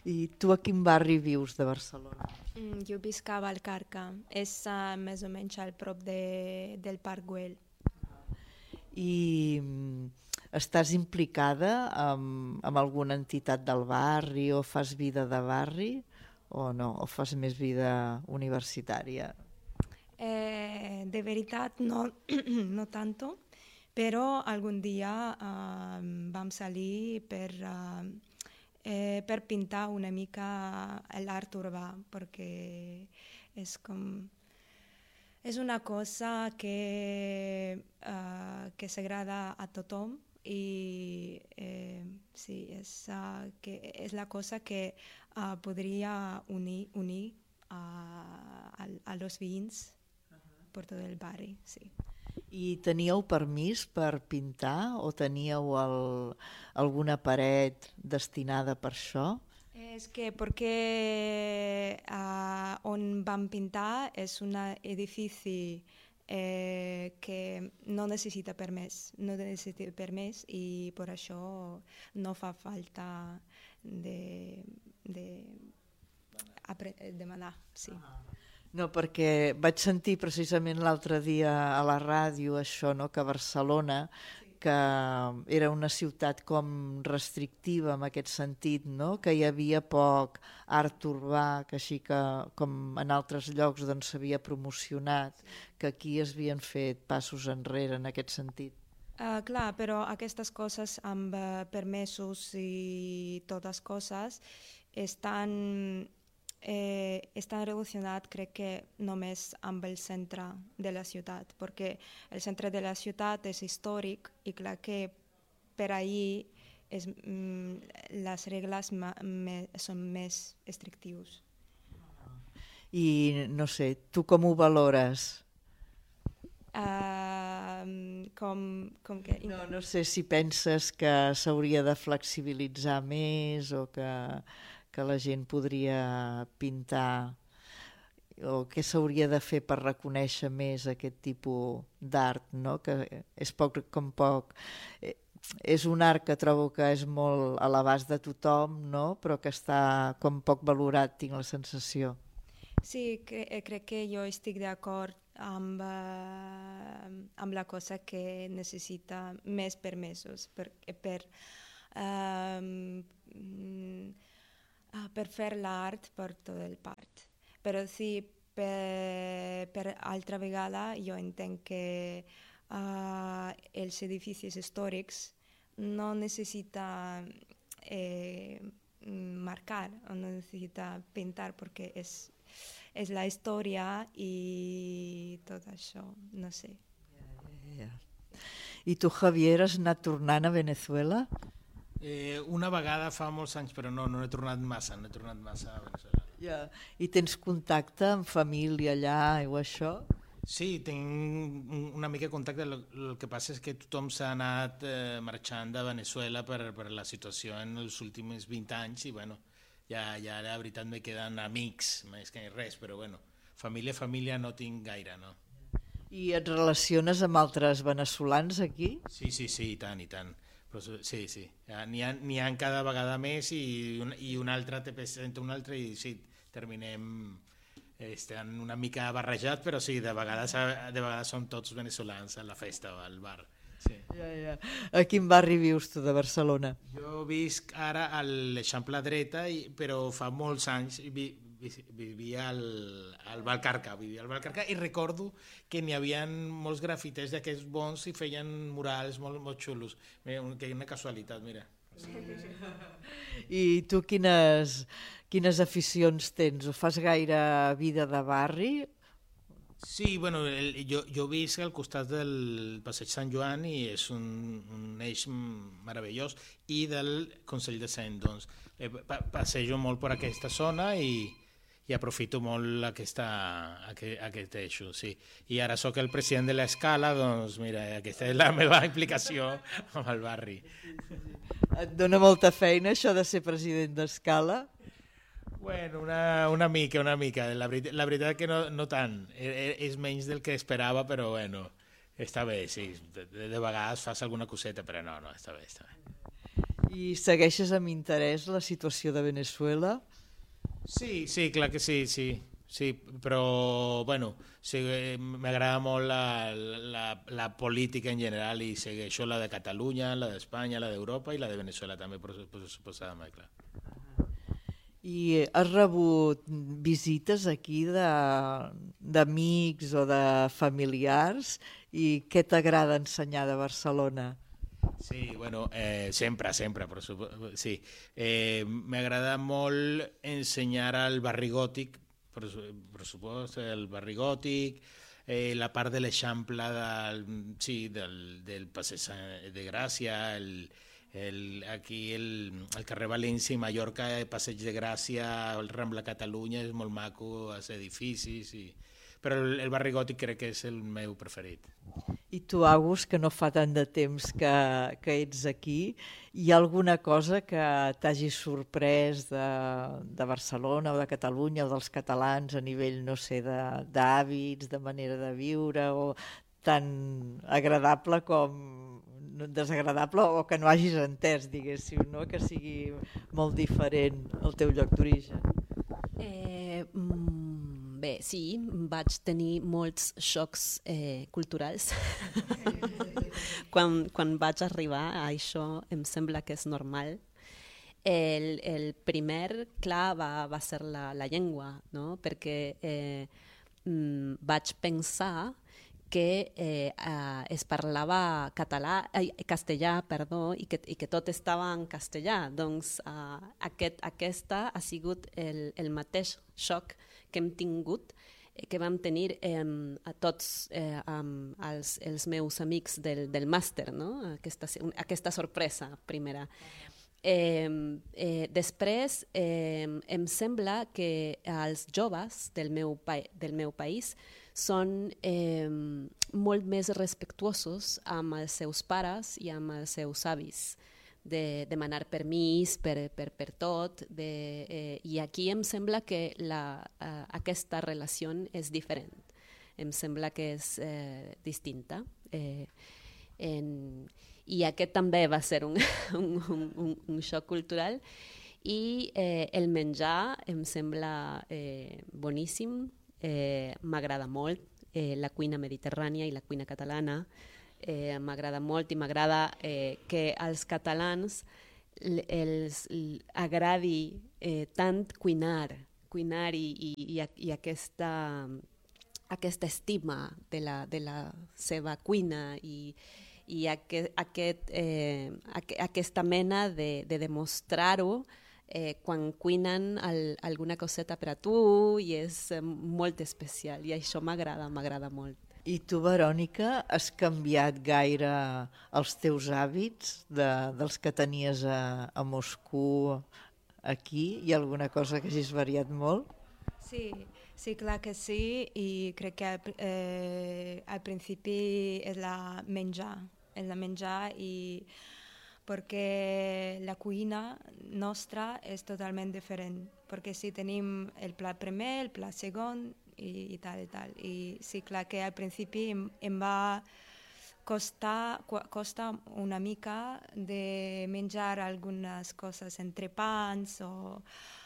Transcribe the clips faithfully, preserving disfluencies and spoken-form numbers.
I tu a quin barri vius de Barcelona? Mm, jo visc a Vallcarca, és uh, més o menys al prop de, del Parc Güell. I mm, estàs implicada amb, amb alguna entitat del barri o fas vida de barri o no? O fas més vida universitària? Eh, de veritat, no, no tanto, però algun dia uh, vam salir per, uh, eh, per pintar una mica l'art urbà, perquè és com... És una cosa que, uh, que s'agrada a tothom i eh, sí, és, uh, que és la cosa que uh, podria unir, unir uh, a, a los veïns per tot el barri, sí. I teníeu permís per pintar o teníeu el, alguna paret destinada per això? És que perquè uh, on vam pintar és un edifici eh, que no necessita permís, no necessita permís i per això no fa falta de, de apre- demanar, sí. No, perquè vaig sentir precisament l'altre dia a la ràdio això, no? Que Barcelona, que era una ciutat com restrictiva en aquest sentit, no? Que hi havia poc art urbà, que així que com en altres llocs doncs s'havia promocionat, que aquí es havien fet passos enrere en aquest sentit. Uh, clar, però aquestes coses amb uh, permesos i totes coses estan, eh, estan relacionats, crec que només amb el centre de la ciutat, perquè el centre de la ciutat és històric i clar que per ahir és, mm, les regles ma, me, són més restrictius. I no sé, tu com ho valores? Uh, com, com que... No, no sé si penses que s'hauria de flexibilitzar més o que, que la gent podria pintar o què s'hauria de fer per reconèixer més aquest tipus d'art, no? Que és poc com poc... És un art que trobo que és molt a l'abast de tothom, no? Però que està com poc valorat, tinc la sensació. Sí, cre crec que jo estic d'acord amb, uh, amb la cosa que necessita més permesos per, per, uh, uh, per fer l'art per tot el part. Però sí, per, per altra vegada jo entenc que uh, els edificis històrics no necessita eh, marcar o no necessita pintar perquè és és la història i tot això, no sé. Yeah, yeah. I tu, Javier, has anat tornant a Venezuela? Eh, una vegada fa molts anys, però no, no he tornat massa, no he tornat massa a Venezuela. Yeah. I tens contacte amb família allà o això? Sí, tinc una mica de contacte, el, el que passa és que tothom s'ha anat eh, marxant de Venezuela per, per la situació en els últims vint anys i bueno, ja, ja la veritat me queden amics més que res, però bueno, família, família no tinc gaire, no. I et relaciones amb altres veneçolans aquí? Sí, sí, sí, i tant, i tant. Però, sí, sí, n'hi ha, n'hi ha cada vegada més i un, i un altre te presenta un altre i sí, terminem estan una mica barrejats, però sí, de vegades, de vegades són tots veneçolans a la festa o al bar. Sí. Ja, ja. A quin barri vius tu de Barcelona? Jo visc ara a l'Eixample Dreta, i, però fa molts anys vi, vi, vivia al, al Vallcarca, vivia al Vallcarca i recordo que n'hi havia molts grafiters d'aquests bons i feien murals molt, molt xulos. Que una casualitat, mira. Sí. I tu quines, quines aficions tens? O fas gaire vida de barri? Sí, bueno, el, jo, jo visc al costat del Passeig Sant Joan i és un, un eix meravellós i del Consell de Cent, doncs eh, pa, passejo molt per aquesta zona i, i aprofito molt aquesta, aquest, aquest eixo, sí. I ara sóc el president de l'Escala, doncs mira, aquesta és la meva implicació amb el barri. Et dona molta feina això de ser president d'Escala? Bueno, una, una mica, una mica. La, veritat, la veritat que no, no tant. És menys del que esperava, però bueno, està bé, sí. De, de vegades fas alguna coseta, però no, no, està bé, està bé. I segueixes amb interès la situació de Venezuela? Sí, sí, clar que sí, sí. Sí, però, bueno, sí, m'agrada molt la, la, la política en general i segueixo la de Catalunya, la d'Espanya, la d'Europa i la de Venezuela també, per suposadament, clar. I has rebut visites aquí d'amics o de familiars i què t'agrada ensenyar de Barcelona? Sí, bueno, eh, sempre, sempre, per suposo, sí. Eh, m'agrada molt ensenyar al barri gòtic, per, per suposo, el barri gòtic, eh, la part de l'Eixample del, sí, del, del Passeig de Gràcia, el, el, aquí el, el carrer València i Mallorca, el Passeig de Gràcia, el Rambla Catalunya, és molt maco, els edificis, i... però el, el barri gòtic crec que és el meu preferit. I tu, Agus, que no fa tant de temps que, que ets aquí, hi ha alguna cosa que t'hagi sorprès de, de Barcelona o de Catalunya o dels catalans a nivell, no sé, d'hàbits, de, de manera de viure, o tan agradable com desagradable o que no hagis entès, diguéssim, no? Que sigui molt diferent el teu lloc d'origen? Eh, bé, sí, vaig tenir molts xocs eh, culturals. quan, quan vaig arribar a això em sembla que és normal. El, el primer, clar, va, va ser la, la llengua, no? Perquè eh, mm, vaig pensar que eh, eh, es parlava català, eh, castellà, perdó, i que, i que tot estava en castellà. Doncs eh, aquest, aquesta ha sigut el, el mateix xoc que hem tingut, eh, que vam tenir eh, a tots eh, amb els, els meus amics del, del màster, no? Aquesta, aquesta sorpresa primera. Eh, eh, després, eh, em sembla que els joves del meu, pa del meu país són eh, molt més respectuosos amb els seus pares i amb els seus avis, de demanar permís per, per, per tot, de, eh, i aquí em sembla que la, eh, aquesta relació és diferent, em sembla que és eh, distinta. Eh, en, I aquest també va ser un, un, un, un xoc cultural. I eh, el menjar em sembla eh, boníssim, eh, m'agrada molt, eh, la cuina mediterrània i la cuina catalana, eh, m'agrada molt i m'agrada eh, que als catalans els agradi eh, tant cuinar, cuinar i, i, i, i aquesta, aquesta estima de la, de la seva cuina i i aquest, aquest, eh, aqu aquesta mena de, de demostrar-ho eh, quan cuinen al, alguna coseta per a tu i és eh, molt especial i això m'agrada, m'agrada molt. I tu, Verònica, has canviat gaire els teus hàbits de, dels que tenies a, a Moscou aquí? Hi ha alguna cosa que hagis variat molt? Sí, sí, clar que sí, i crec que eh, al principi és la menjar, és la menjar i perquè la cuina nostra és totalment diferent, perquè sí tenim el plat primer, el plat segon i, i tal i tal, i sí, clar que al principi em, em va costar, costa una mica de menjar algunes coses entre pans o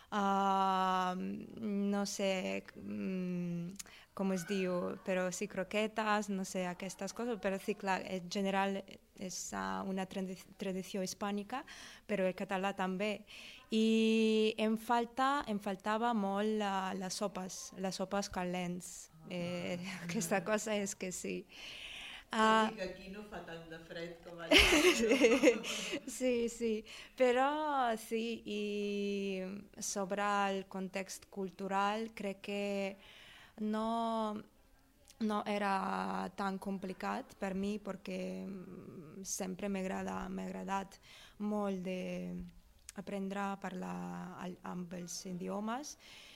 Uh, no sé um, com es diu, però sí croquetes, no sé, aquestes coses, però sí, clar, en general és uh, una tradició hispànica, però el català també. I em, falta, em faltava molt uh, les sopes, les sopes calents. Eh, aquesta cosa és que sí. Uh, que aquí no fa tant de fred com allà. sí, sí, sí, però sí, i sobre el context cultural crec que no, no era tan complicat per mi perquè sempre m'ha agradat molt d'aprendre a parlar amb els idiomes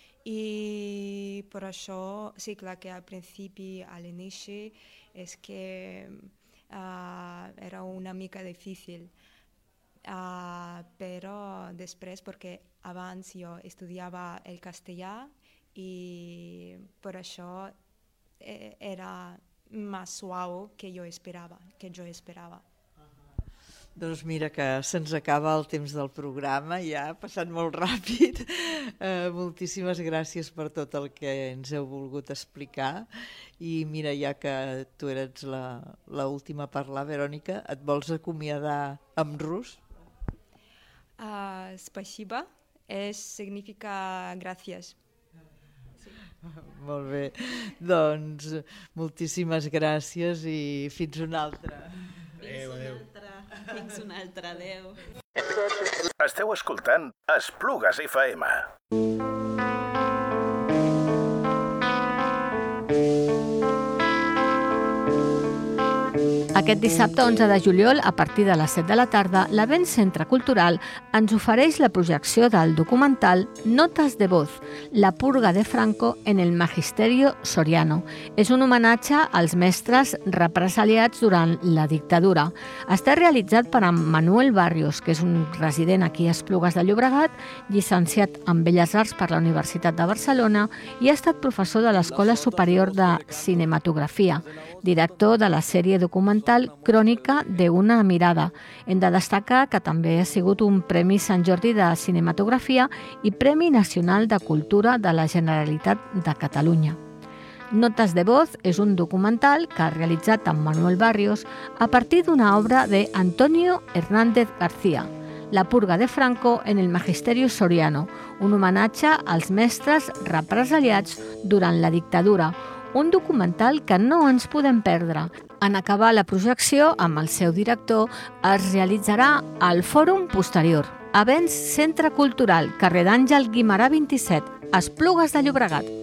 i per això sí, clar que al principi, a l'inici, és que uh, era una mica difícil, uh, però després, perquè abans jo estudiava el castellà i per això eh, era més suau que jo esperava, que jo esperava. Doncs mira que se'ns acaba el temps del programa, ja ha passat molt ràpid. Eh, moltíssimes gràcies per tot el que ens heu volgut explicar. I mira, ja que tu eres la, la última a parlar, Verònica, et vols acomiadar en rus? Uh, spasiba és, significa gràcies. Molt bé, doncs moltíssimes gràcies i fins una altra. Adéu, adéu. Fins una altra, adéu. Esteu escoltant Esplugues F M. Aquest dissabte onze de juliol, a partir de les set de la tarda, l'Avent Centre Cultural ens ofereix la projecció del documental Notas de voz, la purga de Franco en el Magisterio Soriano. És un homenatge als mestres represaliats durant la dictadura. Està realitzat per en Manuel Barrios, que és un resident aquí a Esplugues de Llobregat, llicenciat en Belles Arts per la Universitat de Barcelona i ha estat professor de l'Escola Superior de Cinematografia, director de la sèrie documental Crònica d'una mirada. Hem de destacar que també ha sigut un Premi Sant Jordi de Cinematografia i Premi Nacional de Cultura de la Generalitat de Catalunya. Notas de voz és un documental que ha realitzat en Manuel Barrios a partir d'una obra de Antonio Hernández García, La purga de Franco en el Magisterio Soriano, un homenatge als mestres represaliats durant la dictadura, un documental que no ens podem perdre. En acabar la projecció amb el seu director, es realitzarà al Fòrum Posterior. Avents Centre Cultural, carrer d'Àngel Guimerà vint-i-set, Esplugues de Llobregat.